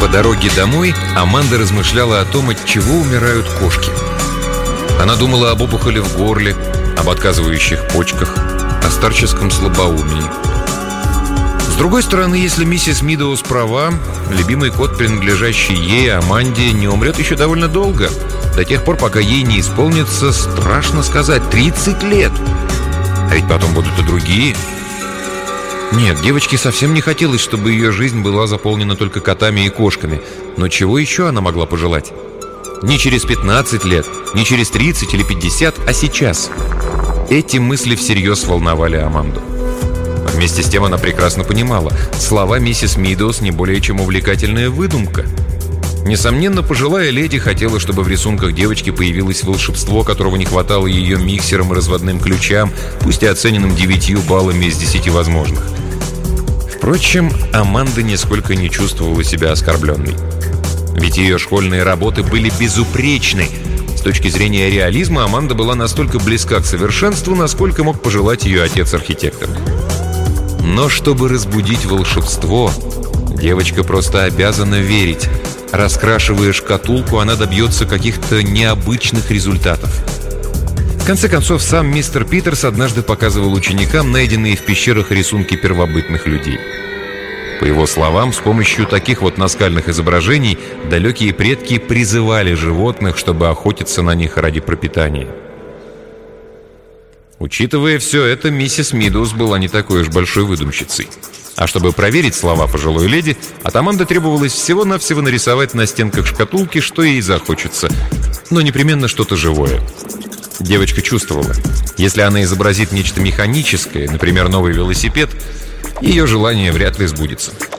По дороге домой Аманда размышляла о том, от чего умирают кошки. Она думала об опухоли в горле, об отказывающих почках, о старческом слабоумии. С другой стороны, если миссис Мидоуз права, любимый кот, принадлежащий ей, Аманде, не умрет еще довольно долго. До тех пор, пока ей не исполнится, страшно сказать, 30 лет. А ведь потом будут и другие. Нет, девочке совсем не хотелось, чтобы ее жизнь была заполнена только котами и кошками. Но чего еще она могла пожелать? Не через 15 лет, не через 30 или 50, а сейчас. Эти мысли всерьез волновали Аманду. Вместе с тем она прекрасно понимала, слова миссис Мидоуз не более чем увлекательная выдумка. Несомненно, пожилая леди хотела, чтобы в рисунках девочки появилось волшебство, которого не хватало ее миксерам и разводным ключам, пусть и оцененным 9 баллами из 10 возможных. Впрочем, Аманда нисколько не чувствовала себя оскорбленной. Ведь ее школьные работы были безупречны. С точки зрения реализма Аманда была настолько близка к совершенству, насколько мог пожелать ее отец-архитектор. Но чтобы разбудить волшебство, девочка просто обязана верить. Раскрашивая шкатулку, она добьется каких-то необычных результатов. В конце концов, сам мистер Питерс однажды показывал ученикам найденные в пещерах рисунки первобытных людей. По его словам, с помощью таких вот наскальных изображений далекие предки призывали животных, чтобы охотиться на них ради пропитания. Учитывая все это, миссис Мидоуз была не такой уж большой выдумщицей. А чтобы проверить слова пожилой леди, от Аманды требовалось всего-навсего нарисовать на стенках шкатулки, что ей захочется, но непременно что-то живое. Девочка чувствовала, если она изобразит нечто механическое, например, новый велосипед, ее желание вряд ли сбудется.